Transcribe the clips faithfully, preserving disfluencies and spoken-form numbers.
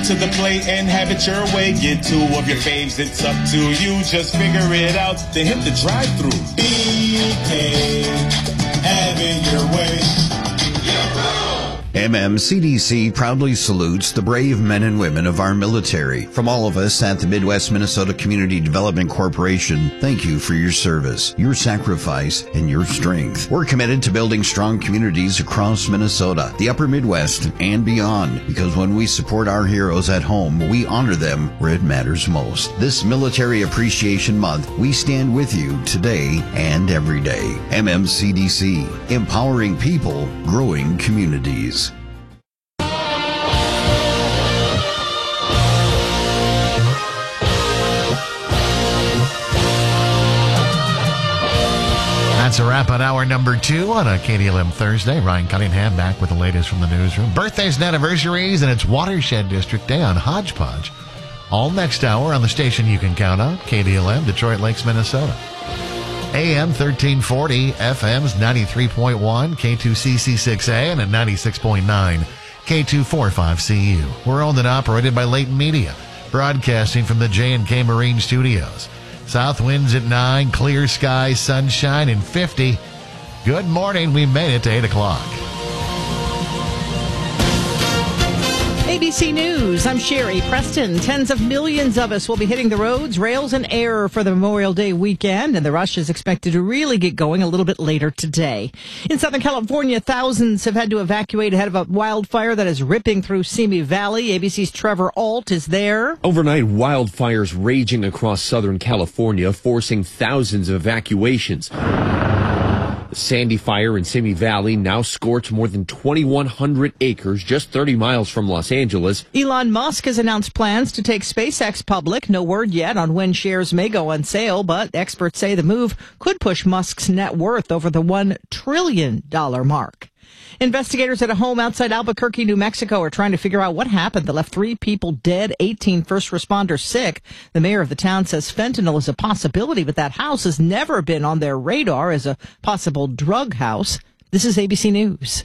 to the plate and have it your way. Get two of your faves, it's up to you. Just figure it out, then hit the drive-thru. B K, have it your way. M M C D C proudly salutes the brave men and women of our military. From all of us at the Midwest Minnesota Community Development Corporation, thank you for your service, your sacrifice, and your strength. We're committed to building strong communities across Minnesota, the upper Midwest, and beyond, because when we support our heroes at home, we honor them where it matters most. This Military Appreciation Month, we stand with you today and every day. M M C D C, empowering people, growing communities. That's a wrap on hour number two on a K D L M Thursday. Ryan Cunningham back with the latest from the newsroom. Birthdays and anniversaries, and it's Watershed District Day on Hodgepodge. All next hour on the station you can count on, K D L M, Detroit Lakes, Minnesota. A M thirteen forty, F M's ninety-three point one, K two C C six A, and at ninety-six point nine, K two forty-five C U. We're owned and operated by Leighton Media, broadcasting from the J and K Marine Studios. South winds at nine, clear skies, sunshine, and fifty. Good morning. We made it to eight o'clock. A B C News, I'm Sherry Preston. Tens of millions of us will be hitting the roads, rails, and air for the Memorial Day weekend, and the rush is expected to really get going a little bit later today. In Southern California, thousands have had to evacuate ahead of a wildfire that is ripping through Simi Valley. A B C's Trevor Ault is there. Overnight, wildfires raging across Southern California, forcing thousands of evacuations. The Sandy Fire in Simi Valley now scorched more than twenty-one hundred acres, just thirty miles from Los Angeles. Elon Musk has announced plans to take SpaceX public. No word yet on when shares may go on sale, but experts say the move could push Musk's net worth over the one trillion dollars mark. Investigators at a home outside Albuquerque, New Mexico are trying to figure out what happened that left three people dead, eighteen first responders sick. The mayor of the town says fentanyl is a possibility, but that house has never been on their radar as a possible drug house. This is A B C News.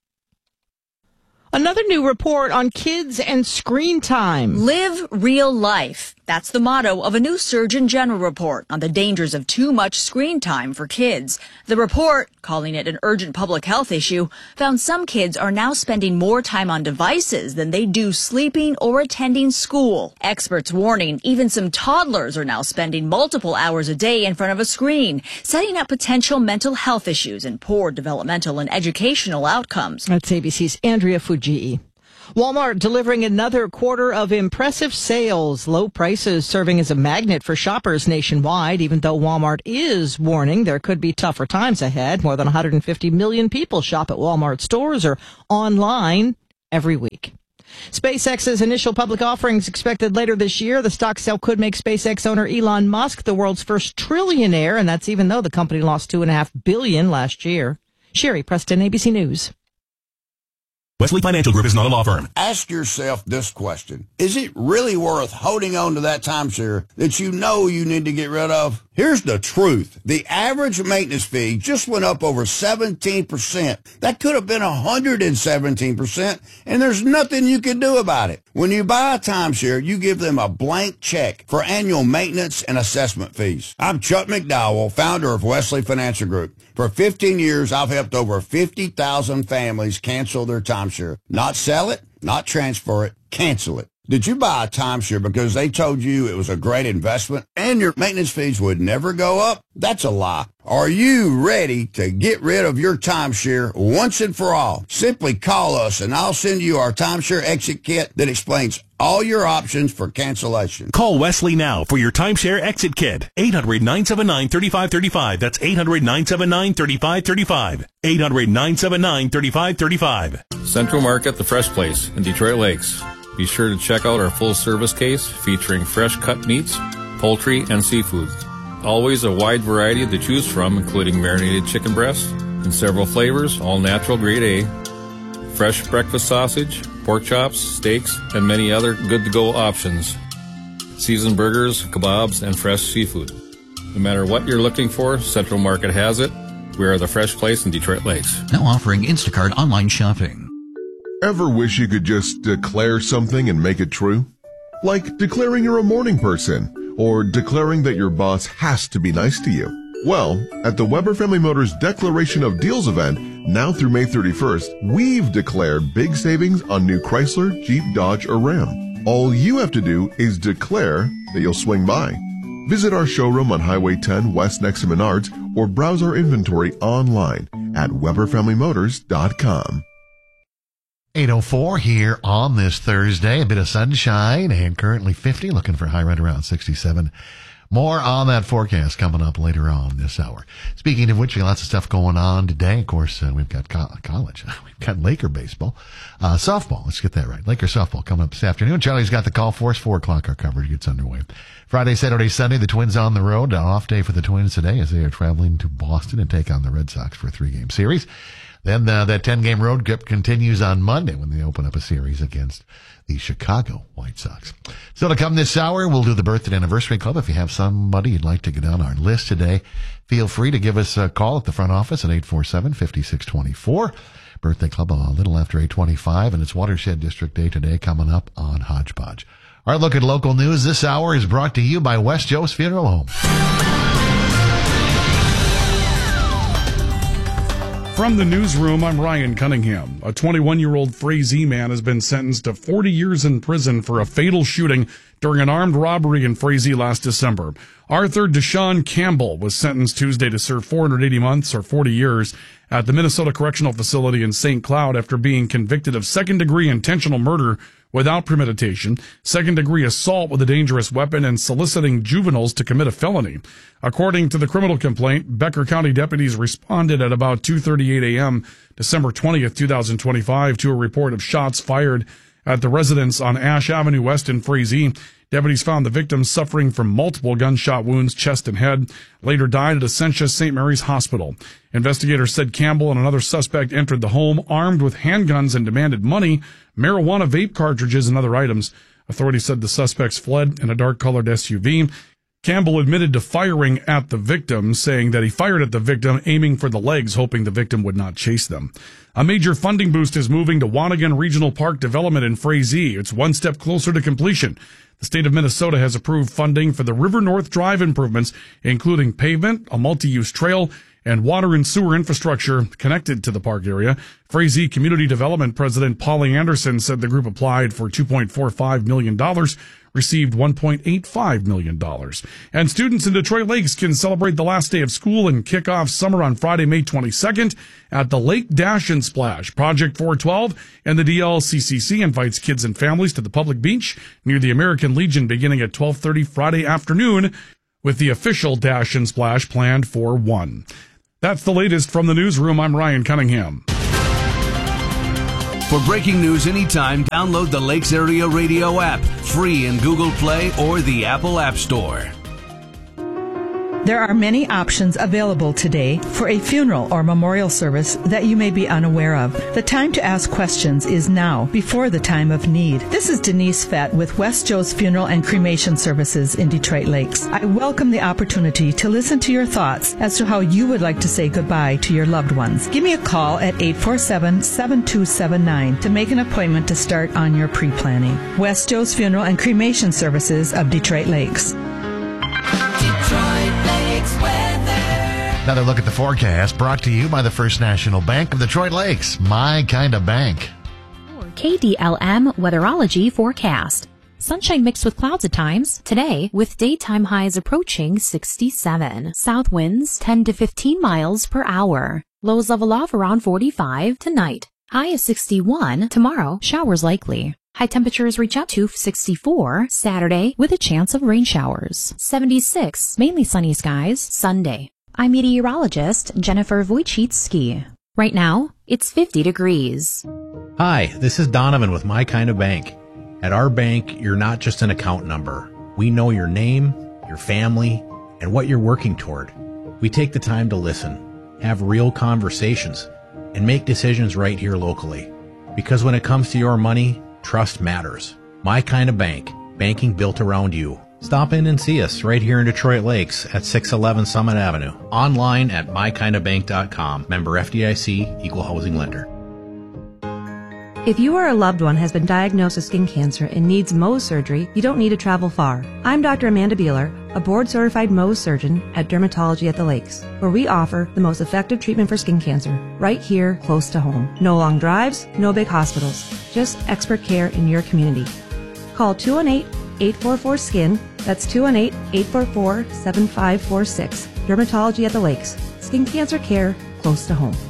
Another new report on kids and screen time. Live real life. That's the motto of a new Surgeon General report on the dangers of too much screen time for kids. The report, calling it an urgent public health issue, found some kids are now spending more time on devices than they do sleeping or attending school. Experts warning even some toddlers are now spending multiple hours a day in front of a screen, setting up potential mental health issues and poor developmental and educational outcomes. That's A B C's Andrea Fujii. Walmart delivering another quarter of impressive sales. Low prices serving as a magnet for shoppers nationwide, even though Walmart is warning there could be tougher times ahead. More than one hundred fifty million people shop at Walmart stores or online every week. SpaceX's initial public offerings expected later this year. The stock sale could make SpaceX owner Elon Musk the world's first trillionaire, and that's even though the company lost two point five billion dollars last year. Sherry Preston, A B C News. Wesley Financial Group is not a law firm. Ask yourself this question. Is it really worth holding on to that timeshare that you know you need to get rid of? Here's the truth. The average maintenance fee just went up over seventeen percent. That could have been one hundred seventeen percent, and there's nothing you can do about it. When you buy a timeshare, you give them a blank check for annual maintenance and assessment fees. I'm Chuck McDowell, founder of Wesley Financial Group. For fifteen years, I've helped over fifty thousand families cancel their timeshare. Not sell it, not transfer it, cancel it. Did you buy a timeshare because they told you it was a great investment and your maintenance fees would never go up? That's a lie. Are you ready to get rid of your timeshare once and for all? Simply call us and I'll send you our timeshare exit kit that explains all your options for cancellation. Call Wesley now for your timeshare exit kit. eight hundred, nine seven nine, three five three five. That's eight hundred, nine seven nine, three five three five. eight hundred, nine seven nine, three five three five. Central Market, the Fresh Place in Detroit Lakes. Be sure to check out our full service case featuring fresh cut meats, poultry, and seafoods. Always a wide variety to choose from, including marinated chicken breasts in several flavors, all natural grade A, fresh breakfast sausage, pork chops, steaks, and many other good-to-go options. Seasoned burgers, kebabs, and fresh seafood. No matter what you're looking for, Central Market has it. We are the Fresh Place in Detroit Lakes. Now offering Instacart online shopping. Ever wish you could just declare something and make it true? Like declaring you're a morning person, or declaring that your boss has to be nice to you. Well, at the Weber Family Motors Declaration of Deals event, now through May thirty-first, we've declared big savings on new Chrysler, Jeep, Dodge, or Ram. All you have to do is declare that you'll swing by. Visit our showroom on Highway ten West next to Menards, or browse our inventory online at Weber Family Motors dot com. eight oh four here on this Thursday. A bit of sunshine and currently fifty, looking for high right around sixty-seven. More on that forecast coming up later on this hour. Speaking of which, we got lots of stuff going on today. Of course, uh, we've got co- college. We've got Laker baseball. Uh, softball. Let's get that right. Laker softball coming up this afternoon. Charlie's got the call for us. Four o'clock, our coverage gets underway. Friday, Saturday, Sunday, the Twins on the road. An off day for the Twins today as they are traveling to Boston and take on the Red Sox for a three-game series. Then uh, that ten-game road trip continues on Monday when they open up a series against the Chicago White Sox. So to come this hour, we'll do the Birthday Anniversary Club. If you have somebody you'd like to get on our list today, feel free to give us a call at the front office at eight four seven, five six two four. Birthday Club a little after eight twenty-five, and it's Watershed District Day today coming up on Hodgepodge. Our look at local news this hour is brought to you by West Joe's Funeral Home. From the newsroom, I'm Ryan Cunningham. A twenty-one-year-old Frazee man has been sentenced to forty years in prison for a fatal shooting during an armed robbery in Frazee last December. Arthur Deshaun Campbell was sentenced Tuesday to serve four hundred eighty months or forty years at the Minnesota Correctional Facility in Saint Cloud after being convicted of second-degree intentional murder without premeditation, second-degree assault with a dangerous weapon, and soliciting juveniles to commit a felony. According to the criminal complaint, Becker County deputies responded at about two thirty-eight a.m. December twentieth, twenty twenty-five to a report of shots fired at the residence on Ash Avenue West in Frazee. Deputies found the victim suffering from multiple gunshot wounds, chest and head, later died at Essentia Saint Mary's Hospital. Investigators said Campbell and another suspect entered the home armed with handguns and demanded money, marijuana vape cartridges, and other items. Authorities said the suspects fled in a dark-colored S U V. Campbell admitted to firing at the victim, saying that he fired at the victim, aiming for the legs, hoping the victim would not chase them. A major funding boost is moving to Wanigan Regional Park development in Frazee. It's one step closer to completion. The state of Minnesota has approved funding for the River North Drive improvements, including pavement, a multi-use trail, and water and sewer infrastructure connected to the park area. Frazee Community Development President Polly Anderson said the group applied for two point four five million dollars, received one point eight five million dollars. And students in Detroit Lakes can celebrate the last day of school and kick off summer on Friday, May twenty-second at the Lake Dash and Splash. Project four twelve and the D L C C C invites kids and families to the public beach near the American Legion beginning at twelve thirty Friday afternoon, with the official Dash and Splash planned for one. That's the latest from the newsroom. I'm Ryan Cunningham. For breaking news anytime, download the Lakes Area Radio app, free in Google Play or the Apple App Store. There are many options available today for a funeral or memorial service that you may be unaware of. The time to ask questions is now, before the time of need. This is Denise Fett with West Joe's Funeral and Cremation Services in Detroit Lakes. I welcome the opportunity to listen to your thoughts as to how you would like to say goodbye to your loved ones. Give me a call at eight four seven, seven two seven nine to make an appointment to start on your pre-planning. West Joe's Funeral and Cremation Services of Detroit Lakes. Another look at the forecast brought to you by the First National Bank of Detroit Lakes. My kind of bank. K D L M Weatherology forecast. Sunshine mixed with clouds at times. Today, with daytime highs approaching sixty-seven. South winds ten to fifteen miles per hour. Lows level off around forty-five tonight. High of sixty-one. Tomorrow, showers likely. High temperatures reach up to sixty-four Saturday with a chance of rain showers. seventy-six. Mainly sunny skies Sunday. I'm meteorologist Jennifer Wojcicki. Right now, it's fifty degrees. Hi, this is Donovan with My Kind of Bank. At our bank, you're not just an account number. We know your name, your family, and what you're working toward. We take the time to listen, have real conversations, and make decisions right here locally. Because when it comes to your money, trust matters. My Kind of Bank, banking built around you. Stop in and see us right here in Detroit Lakes at six eleven Summit Avenue. Online at my kind of bank dot com. Member F D I C, Equal Housing Lender. If you or a loved one has been diagnosed with skin cancer and needs Mohs surgery, you don't need to travel far. I'm Doctor Amanda Beeler, a board-certified Mohs surgeon at Dermatology at the Lakes, where we offer the most effective treatment for skin cancer, right here, close to home. No long drives, no big hospitals, just expert care in your community. Call two one eight, eight four four, S K I N. That's two one eight, eight four four, seven five four six. Dermatology at the Lakes. Skin cancer care close to home.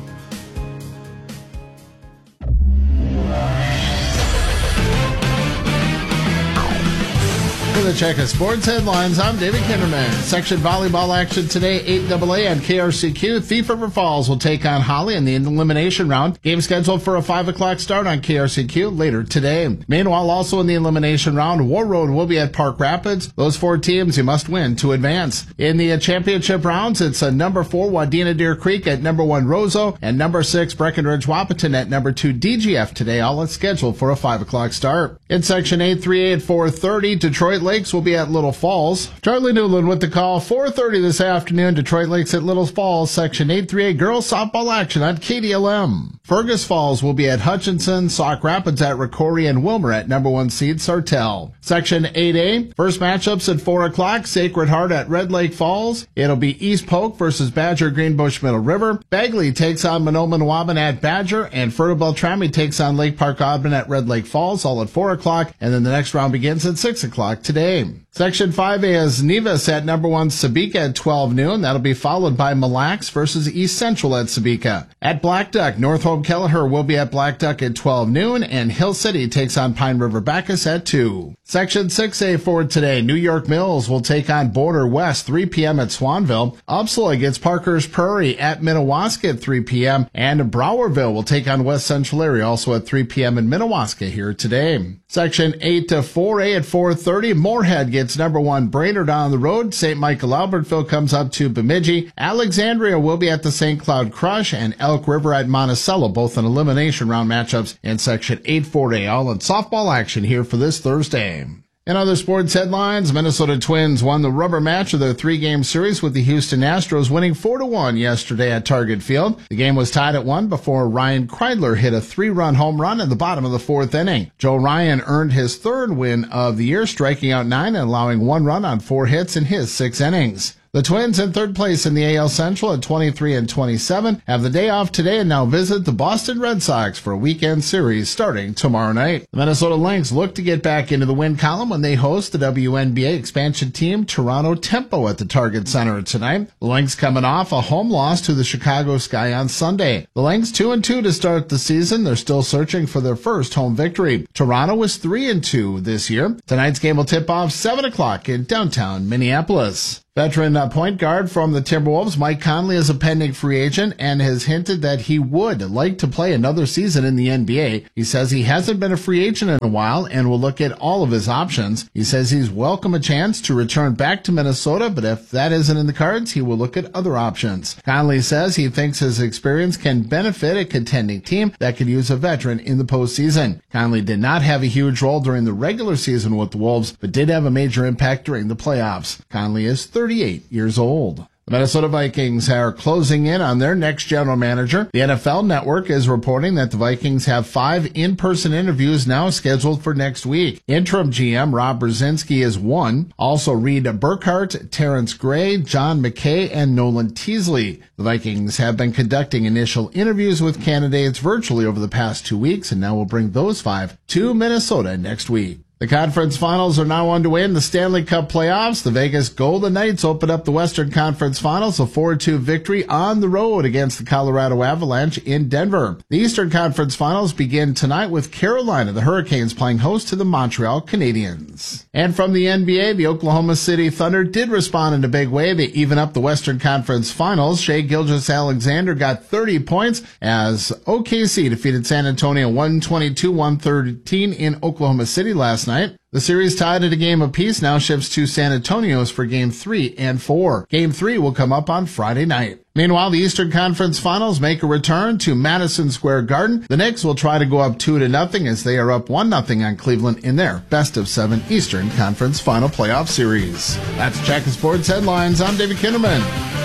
For the check of sports headlines, I'm David Kinderman. Section volleyball action today, eight double A and K R C Q. Thief River Falls will take on Holly in the elimination round. Game scheduled for a five o'clock start on K R C Q later today. Meanwhile, also in the elimination round, War Road will be at Park Rapids. Those four teams you must win to advance. In the championship rounds, it's a number four Wadena Deer Creek at number one Roseau and number six Breckenridge Wahpeton at number two D G F today, all is scheduled for a five o'clock start. In Section eight three A at four thirty, Detroit Lakes will be at Little Falls. Charlie Newland with the call. four thirty this afternoon, Detroit Lakes at Little Falls. Section eight three A girls softball action on K D L M. Fergus Falls will be at Hutchinson, Sauk Rapids at Ricori, and Wilmer at number one seed Sartell. Section eight A, first matchups at four o'clock, Sacred Heart at Red Lake Falls. It'll be East Polk versus Badger Greenbush Middle River. Bagley takes on Monoman Waban at Badger, and Fertile Beltrami takes on Lake Park Audubon at Red Lake Falls, all at four o'clock, and then the next round begins at six o'clock today. Section five A is Nevis at number one Sabika at twelve noon. That'll be followed by Mille Lacs versus East Central at Sabika. At Black Duck, North Hope Kelleher will be at Black Duck at twelve noon, and Hill City takes on Pine River Bacchus at two. Section six A for today, New York Mills will take on Border West three p.m. at Swanville. Upsala against Parker's Prairie at Minnewaska at three p.m. And Browerville will take on West Central Area also at three p.m. in Minnewaska here today. Section eight to four A at four thirty, Moorhead gets number one Brainerd on the road. Saint Michael Albertville comes up to Bemidji. Alexandria will be at the Saint Cloud Crush, and Elk River at Monticello, both in elimination round matchups in Section eight four A. All in softball action here for this Thursday. In other sports headlines, Minnesota Twins won the rubber match of their three-game series with the Houston Astros, winning four to one yesterday at Target Field. The game was tied at one before Ryan Kreidler hit a three-run home run in the bottom of the fourth inning. Joe Ryan earned his third win of the year, striking out nine and allowing one run on four hits in his six innings. The Twins in third place in the A L Central at twenty-three and twenty-seven have the day off today and now visit the Boston Red Sox for a weekend series starting tomorrow night. The Minnesota Lynx look to get back into the win column when they host the W N B A expansion team Toronto Tempo at the Target Center tonight. The Lynx coming off a home loss to the Chicago Sky on Sunday. The Lynx two and two to start the season. They're still searching for their first home victory. Toronto was three and two this year. Tonight's game will tip off seven o'clock in downtown Minneapolis. Veteran uh, point guard from the Timberwolves, Mike Conley, is a pending free agent and has hinted that he would like to play another season in the N B A. He says he hasn't been a free agent in a while and will look at all of his options. He says he's welcome a chance to return back to Minnesota, but if that isn't in the cards, he will look at other options. Conley says he thinks his experience can benefit a contending team that could use a veteran in the postseason. Conley did not have a huge role during the regular season with the Wolves, but did have a major impact during the playoffs. Conley is thirty-eight years old. The Minnesota Vikings are closing in on their next general manager. The N F L Network is reporting that the Vikings have five in-person interviews now scheduled for next week. Interim G M Rob Brzezinski is one. Also Reed Burkhardt, Terrence Gray, John McKay, and Nolan Teasley. The Vikings have been conducting initial interviews with candidates virtually over the past two weeks and now will bring those five to Minnesota next week. The conference finals are now underway in the Stanley Cup playoffs. The Vegas Golden Knights open up the Western Conference Finals, a four two victory on the road against the Colorado Avalanche in Denver. The Eastern Conference Finals begin tonight with Carolina, the Hurricanes, playing host to the Montreal Canadiens. And from the N B A, the Oklahoma City Thunder did respond in a big way. They even up the Western Conference Finals. Shai Gilgeous-Alexander got thirty points as O K C defeated San Antonio one twenty-two one thirteen in Oklahoma City last night. Night. The series tied at a game apiece now shifts to San Antonio's for game three and four. Game three will come up on Friday night. Meanwhile, the Eastern Conference Finals make a return to Madison Square Garden. The Knicks will try to go up two to nothing as they are up one nothing on Cleveland in their best of seven Eastern Conference Final Playoff Series. That's Check the Sports Headlines. I'm David Kinderman.